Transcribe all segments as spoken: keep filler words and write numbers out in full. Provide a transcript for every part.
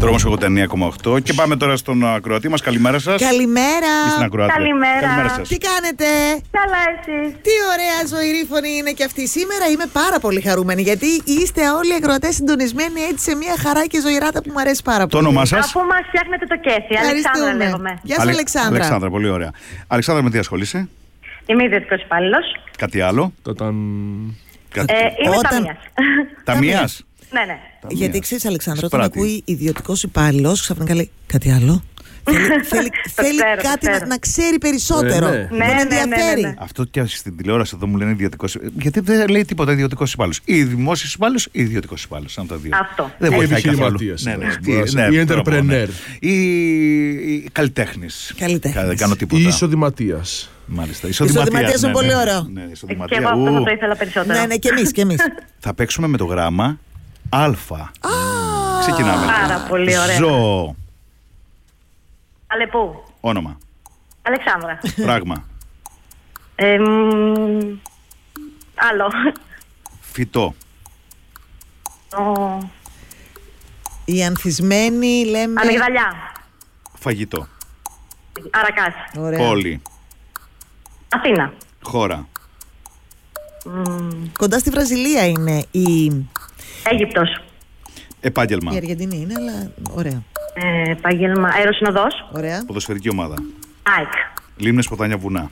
Δρόμος ογδόντα εννέα κόμμα οκτώ. Και πάμε τώρα στον ακροατή μας. Καλημέρα σας. Καλημέρα. Καλημέρα. Καλημέρα σας. Τι κάνετε? Καλά, εσείς? Τι ωραία ζωηρή φωνή είναι και αυτή. Σήμερα είμαι πάρα πολύ χαρούμενη γιατί είστε όλοι οι ακροατές συντονισμένοι έτσι σε μια χαρά και ζωηράτα που μου αρέσει πάρα πολύ. Το όνομά σας? Αφού μας φτιάχνετε το κέφι. Αλεξάνδρα λέγομαι. Γεια σας, Αλε... Αλεξάνδρα. Αλεξάνδρα, πολύ ωραία. Αλεξάνδρα, με τι ασχολείσαι? Είμαι ιδιωτικός υπάλληλος. Κάτι άλλο? Όταν... Κάτι... Ε, είμαι Όταν- ταμείας. Ταμείας? Ναι, ναι. Γιατί ξέρεις, Αλεξάνδρα, όταν Σπράτη. ακούει ιδιωτικός υπάλληλος, ξαφνικά λέει κάτι άλλο. θέλει θέλει, θέλει ξέρω, το κάτι να, ξέρω. να ξέρει περισσότερο. Ε, ναι. Τον Ναι, ναι, ναι, ενδιαφέρει. ναι, ναι. Αυτό και στην τηλεόραση εδώ μου λένε ιδιωτικός. Γιατί δεν λέει τίποτα ιδιωτικός υπάλληλος. Ή δημόσιος υπάλληλος ή ιδιωτικός υπάλληλος. Αν τα δύο. Αυτό. Δεν Ο βοηθάει καθόλου. επιχειρηματίας. Ναι, ναι. Μπορείς Τι- να ναι, είσαι. Ή τώρα μπορώ, ναι. entrepreneur. Ή ή καλλιτέχνης. Καλλιτέχνης. Δεν κάνω τίποτα. Ή εισοδηματίας. Μάλιστα. Εισοδηματίας είναι πολύ ωραίο. Ναι, Και εισοδηματία. εγώ αυτό θα Ου. το ήθελα περισσότερο. Ναι, ναι, και εμείς, και εμείς. Θα παίξουμε με το γράμμα Α. Ξεκινάμε. Πάρα πολύ ωραία. Ζώο. Αλεπού. Όνομα. Αλεξάνδρα. Πράγμα. Ε, μ, άλλο. Φυτό. Ο, Οι ανθισμένοι λέμε. αμυγδαλιά. Φαγητό. Αρακάς. Ωραία. Πόλη. Αθήνα. Χώρα. Κοντά στη Βραζιλία είναι η. Αίγυπτος. Επάγγελμα. Η Αργεντινή είναι, αλλά ωραία. Ε, επάγγελμα. Αεροσυνοδός. Ωραία. Ποδοσφαιρική ομάδα. ΑΕΚ. Λίμνες, ποτάμια, βουνά.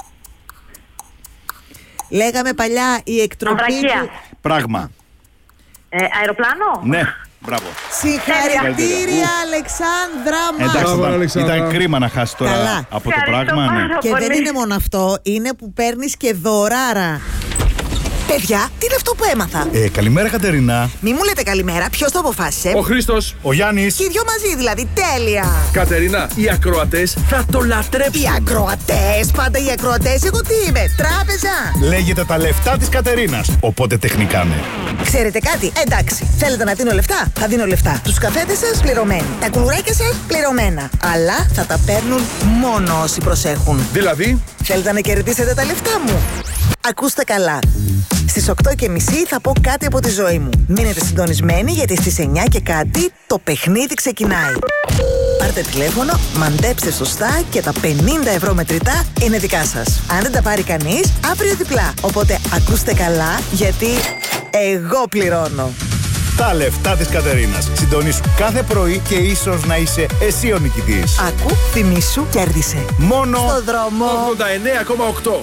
Λέγαμε παλιά η εκτροπή Αμβρακία. του... Πράγμα. Ε, αεροπλάνο. Ναι, μπράβο. Συγχαρητήρια, Αλεξάνδρα μας. Εντάξει, Μπράβο, ήταν, Αλεξάνδρα. ήταν κρίμα να χάσει τώρα Καλά. από το Ευχαριστώ πράγμα. Ναι. πάρα Και πολύ. δεν είναι μόνο αυτό, είναι που παίρνεις και δωράρα. Παιδιά, τι είναι αυτό που έμαθα? Ε, καλημέρα, Κατερίνα. Μη μου λέτε καλημέρα, ποιος το αποφάσισε? Ο Χρήστος. Ο Γιάννης. Και οι δυο μαζί δηλαδή, τέλεια. Κατερίνα, οι ακροατές θα το Οι λατρέψουν. ακροατές, πάντα οι ακροατές, εγώ τι είμαι, τράπεζα? Λέγεται τα λεφτά της Κατερίνας. Οπότε τεχνικά ναι. Ξέρετε κάτι, εντάξει, θέλετε να δίνω λεφτά, θα δίνω λεφτά. Τους καφέδες σας πληρωμένοι, τα κουλουράκια σας πληρωμένα. Αλλά θα τα παίρνουν μόνο όσοι προσέχουν. Δηλαδή, Θέλετε να κερδίσετε τα λεφτά μου? Ακούστε καλά. Στις οκτώ και μισή θα πω κάτι από τη ζωή μου. Μείνετε συντονισμένοι γιατί στις εννιά και κάτι το παιχνίδι ξεκινάει. Πάρτε τηλέφωνο, μαντέψτε σωστά και τα πενήντα ευρώ μετρητά είναι δικά σας. Αν δεν τα πάρει κανείς, αύριο διπλά. Οπότε ακούστε καλά γιατί εγώ πληρώνω. Τα λεφτά της Κατερίνας. Συντονίσου κάθε πρωί και ίσως να είσαι εσύ ο νικητής. Ακού, θυμήσου, κέρδισε. Μόνο Στο δρόμο. ογδόντα εννέα κόμμα οκτώ.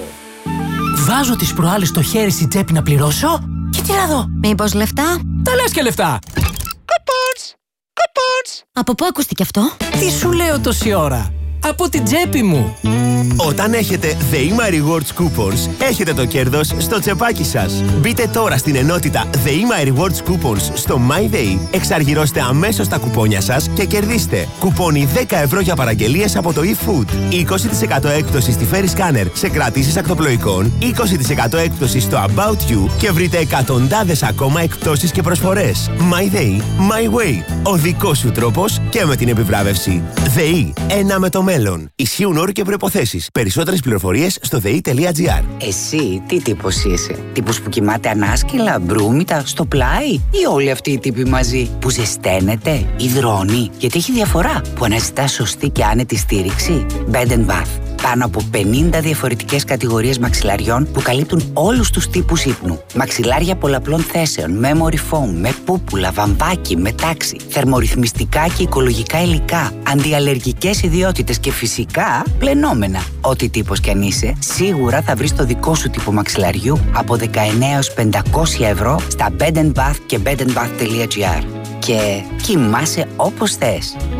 Βάζω τις προάλλες το χέρι στην τσέπη να πληρώσω και τι να δω. Μήπως λεφτά? Τα λες και λεφτά. Κουπόνς, κουπόνς. Από πού ακούστηκε αυτό? Τι σου λέω τόση ώρα. Από την τσέπη μου. Όταν έχετε ΔΕΗΜΑ Rewards Coupons, έχετε το κέρδος στο τσεπάκι σας. Μπείτε τώρα στην ενότητα ΔΕΗΜΑ Rewards Coupons στο MyDay, εξαργυρώστε αμέσως τα κουπόνια σας και κερδίστε κουπόνι δέκα ευρώ για παραγγελίες από το eFood, είκοσι τοις εκατό έκπτωση στη Ferry Scanner σε κρατήσεις ακτοπλοϊκών, είκοσι τοις εκατό έκπτωση στο About You και βρείτε εκατοντάδες ακόμα εκπτώσεις και προσφορές. MyDay, My Way. Ο δικός σου τρόπος και με την επιβράβευση. ΔΕΗ. Ένα με το μέλλον. Ισχύουν όροι και προϋποθέσεις. Περισσότερες πληροφορίες στο δε ι τελεία τζι άρ. Εσύ τι τύπος είσαι? Τύπος που κοιμάται ανάσκελα, μπρούμητα, στο πλάι? Ή όλοι αυτοί οι τύποι μαζί που ζεσταίνεται, υδρώνει? Γιατί έχει διαφορά που αναζητά σωστή και άνετη στήριξη. Bed and Bath. Πάνω από πενήντα διαφορετικές κατηγορίες μαξιλαριών που καλύπτουν όλους τους τύπους ύπνου. Μαξιλάρια πολλαπλών θέσεων, memory foam, με πούπουλα, βαμβάκι, με τάξη, θερμορυθμιστικά και οικολογικά υλικά, αντιαλλεργικές ιδιότητες και φυσικά πλενόμενα. Ό,τι τύπος κι αν είσαι, σίγουρα θα βρεις το δικό σου τύπο μαξιλαριού από δεκαεννέα έως πεντακόσια ευρώ στα Bed and Bath και bed and bath τελεία τζι άρ. Και κοιμάσαι όπως θες.